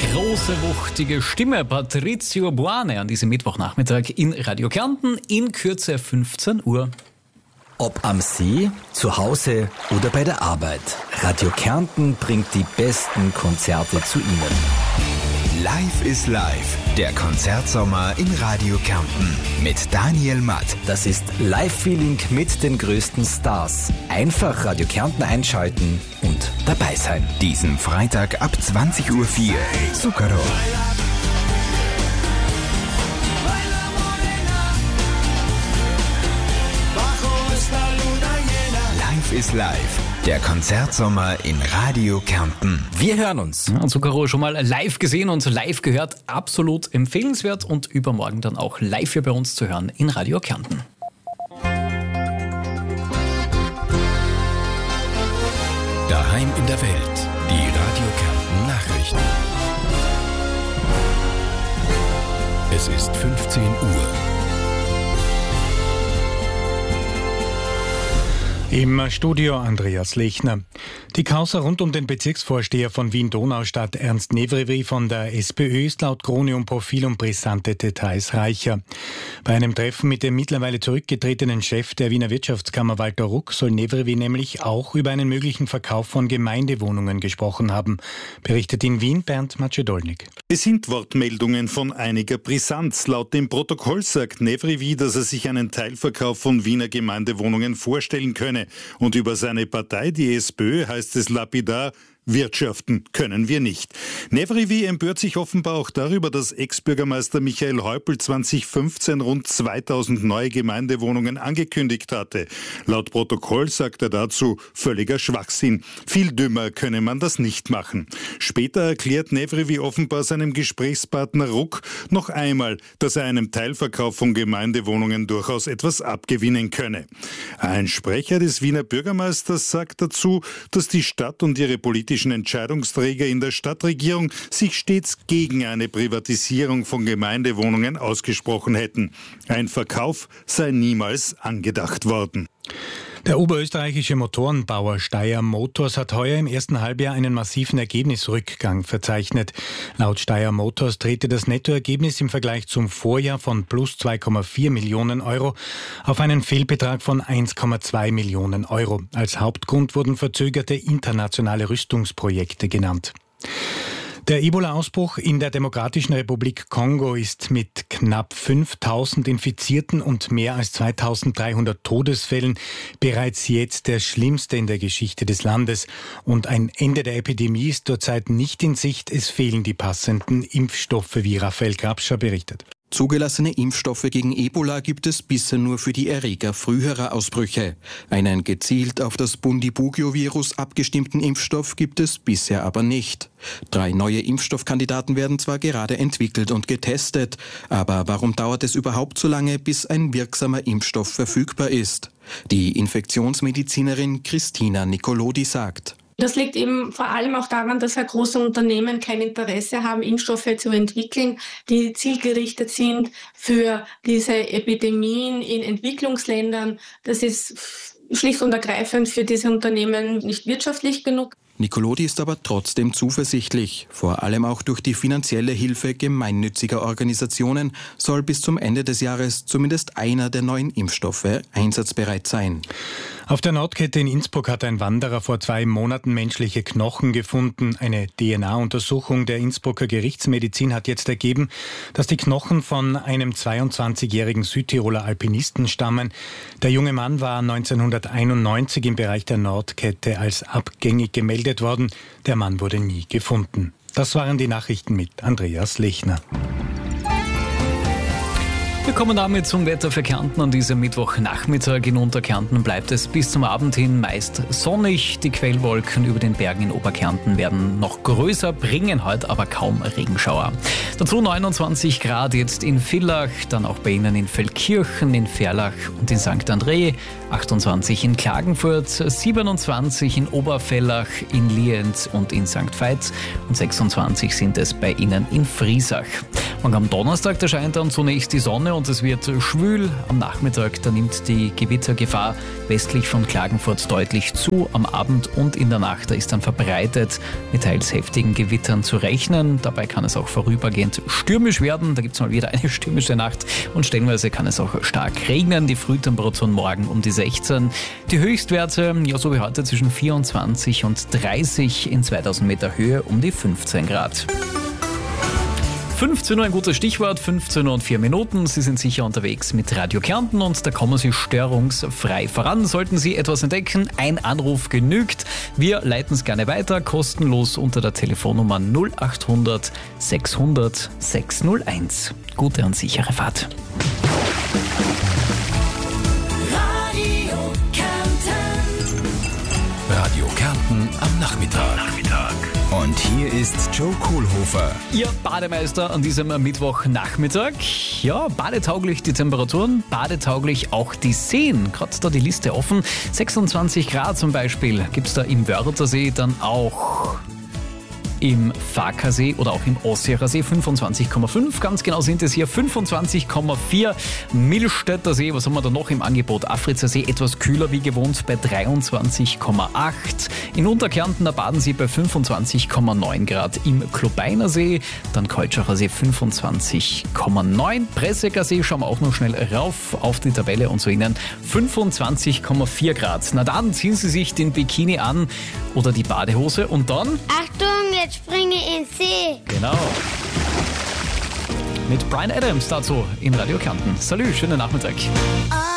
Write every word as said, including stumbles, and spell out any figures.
große, wuchtige Stimme, Patrizio Buane, an diesem Mittwochnachmittag in Radio Kärnten, in Kürze fünfzehn Uhr. Ob am See, zu Hause oder bei der Arbeit, Radio Kärnten bringt die besten Konzerte zu Ihnen. Live is Live, der Konzertsommer in Radio Kärnten mit Daniel Matt. Das ist Live-Feeling mit den größten Stars. Einfach Radio Kärnten einschalten und dabei sein. Diesen Freitag ab zwanzig Uhr vier. Zucchero. Live is Live, der Konzertsommer in Radio Kärnten. Wir hören uns. Ja, Zucchero schon mal live gesehen und live gehört, absolut empfehlenswert und übermorgen dann auch live hier bei uns zu hören in Radio Kärnten. Daheim in der Welt, die Radio Kärnten Nachrichten. Es ist fünfzehn Uhr. Im Studio Andreas Lechner. Die Causa rund um den Bezirksvorsteher von Wien-Donaustadt Ernst Nevrivi von der SPÖ ist laut Krone um Profil und brisante Details reicher. Bei einem Treffen mit dem mittlerweile zurückgetretenen Chef der Wiener Wirtschaftskammer Walter Ruck soll Nevrivi nämlich auch über einen möglichen Verkauf von Gemeindewohnungen gesprochen haben, berichtet in Wien Bernd Macedolnik. Es sind Wortmeldungen von einiger Brisanz. Laut dem Protokoll sagt Nevrivi, dass er sich einen Teilverkauf von Wiener Gemeindewohnungen vorstellen könne. Und über seine Partei, die SPÖ, heißt es lapidar: Wirtschaften können wir nicht. Nevrivi empört sich offenbar auch darüber, dass Ex-Bürgermeister Michael Häupl zwanzig fünfzehn rund zweitausend neue Gemeindewohnungen angekündigt hatte. Laut Protokoll sagt er dazu: völliger Schwachsinn. Viel dümmer könne man das nicht machen. Später erklärt Nevrivi offenbar seinem Gesprächspartner Ruck noch einmal, dass er einem Teilverkauf von Gemeindewohnungen durchaus etwas abgewinnen könne. Ein Sprecher des Wiener Bürgermeisters sagt dazu, dass die Stadt und ihre politischen Entscheidungsträger in der Stadtregierung sich stets gegen eine Privatisierung von Gemeindewohnungen ausgesprochen hätten. Ein Verkauf sei niemals angedacht worden. Der oberösterreichische Motorenbauer Steyr Motors hat heuer im ersten Halbjahr einen massiven Ergebnisrückgang verzeichnet. Laut Steyr Motors drehte das Nettoergebnis im Vergleich zum Vorjahr von plus zwei Komma vier Millionen Euro auf einen Fehlbetrag von eins Komma zwei Millionen Euro. Als Hauptgrund wurden verzögerte internationale Rüstungsprojekte genannt. Der Ebola-Ausbruch in der Demokratischen Republik Kongo ist mit knapp fünftausend Infizierten und mehr als zweitausenddreihundert Todesfällen bereits jetzt der schlimmste in der Geschichte des Landes. Und ein Ende der Epidemie ist zurzeit nicht in Sicht. Es fehlen die passenden Impfstoffe, wie Raphael Grabscher berichtet. Zugelassene Impfstoffe gegen Ebola gibt es bisher nur für die Erreger früherer Ausbrüche. Einen gezielt auf das Bundibugyo-Virus abgestimmten Impfstoff gibt es bisher aber nicht. Drei neue Impfstoffkandidaten werden zwar gerade entwickelt und getestet, aber warum dauert es überhaupt so lange, bis ein wirksamer Impfstoff verfügbar ist? Die Infektionsmedizinerin Christina Nicolodi sagt: Das liegt eben vor allem auch daran, dass halt große Unternehmen kein Interesse haben, Impfstoffe zu entwickeln, die zielgerichtet sind für diese Epidemien in Entwicklungsländern. Das ist schlicht und ergreifend für diese Unternehmen nicht wirtschaftlich genug. Nicolodi ist aber trotzdem zuversichtlich. Vor allem auch durch die finanzielle Hilfe gemeinnütziger Organisationen soll bis zum Ende des Jahres zumindest einer der neuen Impfstoffe einsatzbereit sein. Auf der Nordkette in Innsbruck hat ein Wanderer vor zwei Monaten menschliche Knochen gefunden. Eine D N A-Untersuchung der Innsbrucker Gerichtsmedizin hat jetzt ergeben, dass die Knochen von einem zweiundzwanzigjährigen Südtiroler Alpinisten stammen. Der junge Mann war neunzehnhunderteinundneunzig im Bereich der Nordkette als abgängig gemeldet worden. Der Mann wurde nie gefunden. Das waren die Nachrichten mit Andreas Lechner. Wir kommen damit zum Wetter für Kärnten an diesem Mittwochnachmittag. In Unterkärnten bleibt es bis zum Abend hin meist sonnig. Die Quellwolken über den Bergen in Oberkärnten werden noch größer, bringen heute aber kaum Regenschauer. Dazu neunundzwanzig Grad jetzt in Villach, dann auch bei Ihnen in Feldkirchen, in Ferlach und in Sankt André, achtundzwanzig in Klagenfurt, siebenundzwanzig in Oberfellach, in Lienz und in Sankt Veits und sechsundzwanzig sind es bei Ihnen in Friesach. Und am Donnerstag, da scheint dann zunächst die Sonne und es wird schwül. Am Nachmittag, da nimmt die Gewittergefahr westlich von Klagenfurt deutlich zu. Am Abend und in der Nacht, da ist dann verbreitet mit teils heftigen Gewittern zu rechnen. Dabei kann es auch vorübergehend stürmisch werden. Da gibt es mal wieder eine stürmische Nacht und stellenweise kann es auch stark regnen. Die Frühtemperaturen morgen um die sechzehn. Die Höchstwerte, ja so wie heute, zwischen vierundzwanzig und dreißig, in zweitausend Meter Höhe um die fünfzehn Grad. fünfzehn Uhr ein gutes Stichwort, fünfzehn Uhr und vier Minuten. Sie sind sicher unterwegs mit Radio Kärnten und da kommen Sie störungsfrei voran. Sollten Sie etwas entdecken, ein Anruf genügt. Wir leiten es gerne weiter, kostenlos unter der Telefonnummer null achthundert sechshundert sechshunderteins. Gute und sichere Fahrt. Radio Kärnten. Radio Kärnten am Nachmittag. Nachmittag. Und hier ist Joe Kohlhofer. Ihr Bademeister an diesem Mittwochnachmittag. Ja, badetauglich die Temperaturen, badetauglich auch die Seen. Gerade da die Liste offen. sechsundzwanzig Grad zum Beispiel gibt es da im Wörthersee, dann auch im Farkasee oder auch im Ossiacher See fünfundzwanzig Komma fünf. Ganz genau sind es hier fünfundzwanzig Komma vier. Millstätter See, was haben wir da noch im Angebot? Afritzer See etwas kühler wie gewohnt bei dreiundzwanzig Komma acht. In Unterkärnten, da baden Sie bei fünfundzwanzig Komma neun Grad. Im Klobeiner See, dann Keutschachar See fünfundzwanzig Komma neun. Pressecker See, schauen wir auch noch schnell rauf auf die Tabelle und zu Ihnen fünfundzwanzig Komma vier Grad. Na dann ziehen Sie sich den Bikini an oder die Badehose und dann... Achtung, jetzt springe ins See. Genau. Mit Bryan Adams dazu in Radio Kärnten. Salü, schönen Nachmittag.